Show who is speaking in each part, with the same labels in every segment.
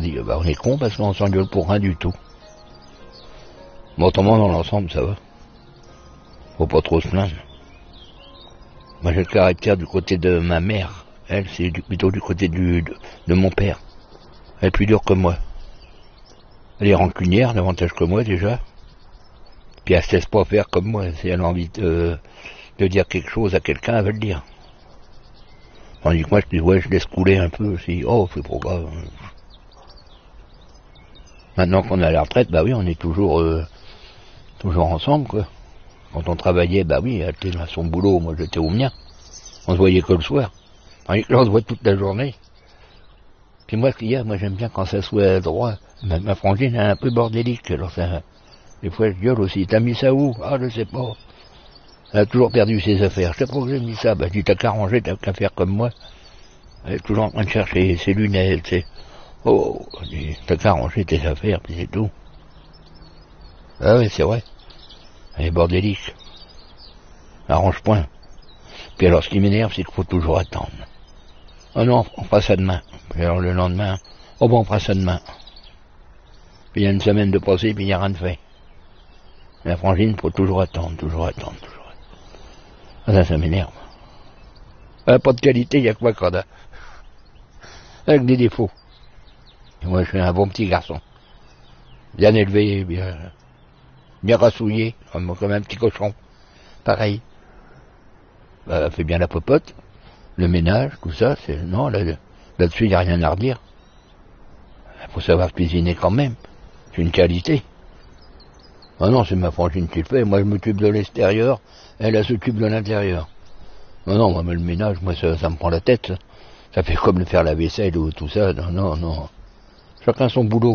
Speaker 1: dit, bah on est con parce qu'on s'engueule pour rien du tout. Mais autrement, dans l'ensemble, ça va. Faut pas trop se plaindre. Moi, j'ai le caractère du côté de ma mère. Elle, c'est plutôt du côté de mon père. Elle est plus dure que moi. Elle est rancunière, davantage que moi, déjà. Puis elle se laisse pas faire comme moi. Si elle a envie de dire quelque chose à quelqu'un, elle va le dire. Tandis que moi, je dis, ouais, je laisse couler un peu. Je dis, oh, c'est pas grave. Maintenant qu'on est à la retraite, bah oui, on est toujours ensemble, quoi. Quand on travaillait, bah oui, elle était à son boulot, moi j'étais au mien. On se voyait que le soir. Tandis que là, on se voit toute la journée. Puis moi, ce qu'il y a, moi j'aime bien quand ça soit droit. Ma frangine est un peu bordélique, alors ça... Des fois, je gueule aussi. T'as mis ça où? Ah, je sais pas. Elle a toujours perdu ses affaires. Je sais pas où j'ai mis ça. Bah, je dis, t'as qu'à ranger, t'as qu'à faire comme moi. Elle est toujours en train de chercher ses lunettes, c'est... Oh, je dis, t'as qu'à ranger tes affaires, puis c'est tout. Ah oui, c'est vrai. Elle est bordélique. Arrange point. Puis alors, ce qui m'énerve, c'est qu'il faut toujours attendre. Oh non, on fera ça demain. Puis alors, le lendemain, oh bon, on fera ça demain. Puis il y a une semaine de passé, puis il n'y a rien de fait. La frangine, il faut toujours attendre, toujours attendre, toujours attendre. Ah, ça m'énerve. Pas de qualité, il y a quoi qu'on a. Avec des défauts. Et moi, je suis un bon petit garçon. Bien élevé, bien rassouillé, comme un petit cochon. Pareil. Bah, elle fait bien la popote, le ménage, tout ça. Non, là-dessus, il n'y a rien à redire. Il faut savoir cuisiner quand même. C'est une qualité. Ah non, c'est ma frangine qui le fait. Moi, je m'occupe de l'extérieur, elle s'occupe de l'intérieur. Non, moi, le ménage, moi, ça me prend la tête. Ça fait comme faire la vaisselle ou tout ça. Non. Chacun son boulot.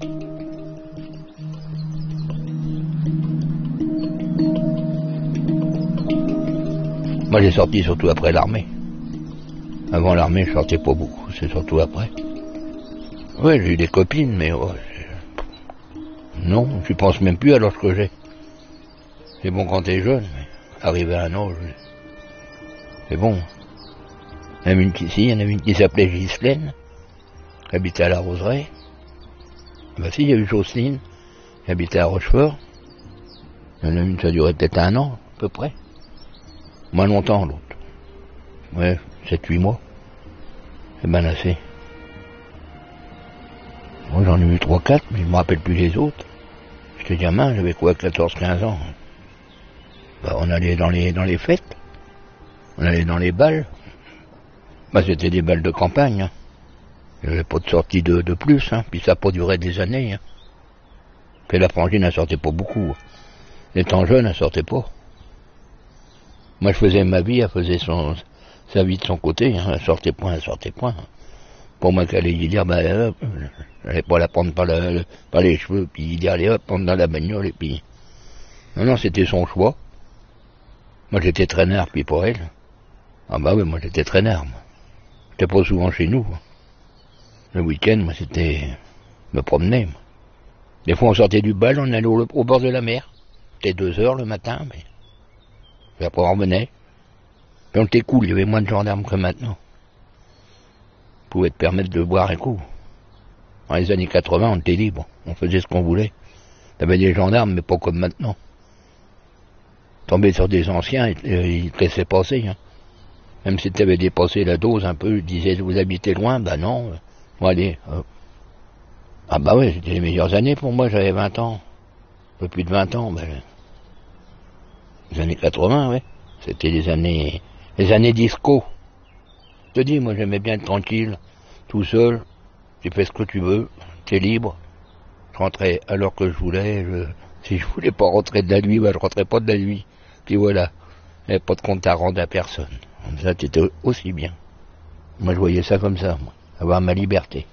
Speaker 1: Moi, j'ai sorti surtout après l'armée. Avant l'armée, je sortais pas beaucoup. C'est surtout après. Ouais, j'ai eu des copines, mais ouais, non, je pense même plus à l'âge que j'ai. C'est bon quand t'es jeune, mais arrivé à un âge, c'est bon. Il y en avait une qui s'appelait Ghislaine, qui habitait à la Roseraie. Bah si, il y a eu Jocelyne, qui habitait à Rochefort. Il y en a une, ça a duré peut-être 1 an, à peu près. Moins longtemps, l'autre. Ouais, 7-8 mois. C'est bien assez. Moi, j'en ai eu 3-4, mais je me rappelle plus les autres. J'étais gamin, j'avais quoi, 14-15 ans. Bah, on allait dans les fêtes. On allait dans les balles. Bah, c'était des balles de campagne, hein. Il n'y avait pas de sortie de plus, hein. Puis ça n'a pas duré des années, hein. Puis la frangine, elle sortait pas beaucoup. Étant jeune, elle sortait pas. Moi, je faisais ma vie, elle faisait sa vie de son côté, hein. Elle sortait point. Pour moi qu'elle allait dire, bah, j'allais pas la prendre par les cheveux, puis dire, allez hop, on dans la bagnole, et puis... Non, c'était son choix. Moi, j'étais traîneur, puis pour elle. Ah bah oui, moi, j'étais traîneur, moi. J'étais pas souvent chez nous. Le week-end, moi, c'était... me promener, moi. Des fois, on sortait du bal, on allait au bord de la mer. C'était 2 heures le matin, mais... Puis après, on revenait. Puis on était cool, il y avait moins de gendarmes que maintenant. On pouvait te permettre de boire un coup. Dans les années 80, on était libre. On faisait ce qu'on voulait. T'avais des gendarmes, mais pas comme maintenant. Tomber sur des anciens, ils te laissaient passer, hein. Même si t'avais dépassé la dose un peu, ils disaient, vous habitez loin? Bah non. Bon, allez, hop. Ah bah ouais, c'était les meilleures années pour moi, j'avais 20 ans. Un peu plus de 20 ans, ben... Les années 80, ouais. C'était les années disco. Je te dis, moi j'aimais bien être tranquille, tout seul. Tu fais ce que tu veux, t'es libre. Je rentrais à l'heure que je voulais. Si je voulais pas rentrer de la nuit, ben je rentrais pas de la nuit. Puis voilà, il n'y avait pas de compte à rendre à personne. Ça, c'était aussi bien. Moi je voyais ça comme ça, moi. Avoir ma liberté.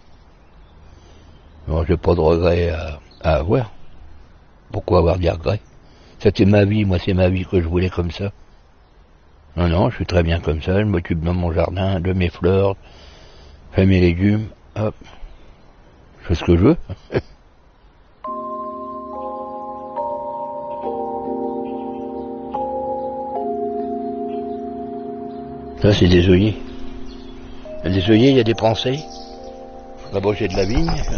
Speaker 1: Non, j'ai pas de regrets à avoir. Pourquoi avoir des regrets? C'était ma vie, moi c'est ma vie que je voulais comme ça. Non, je suis très bien comme ça, je m'occupe de mon jardin, de mes fleurs, je fais mes légumes, hop, je fais ce que je veux. Ça c'est des œillets. Des œillets, il y a des pensées. Là-bas j'ai de la vigne.